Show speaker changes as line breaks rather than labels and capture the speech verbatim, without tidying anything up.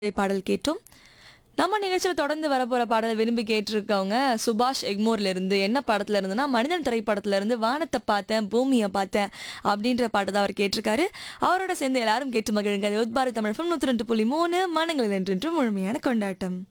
பாடல் கேட்டோம். நம்ம நிகழ்ச்சியில தொடர்ந்து வரப்போற பாடல் விரும்பி கேட்டிருக்கவங்க சுபாஷ் எக்மோர்ல இருந்து என்ன படத்துல இருந்துன்னா மனிதன் திரைப்படத்துல இருந்து வானத்தை பார்த்தேன் பூமியை பார்த்தேன் அப்படின்ற பாட்டு தான் அவர் கேட்டிருக்காரு. அவரோட சேர்ந்து எல்லாரும் கேட்டு மகிழுங்க. யோத் பாரத் தமிழ் நூத்தி ரெண்டு புள்ளி மூணு மனங்களில் என்றென்றும் முழுமையான கொண்டாட்டம்.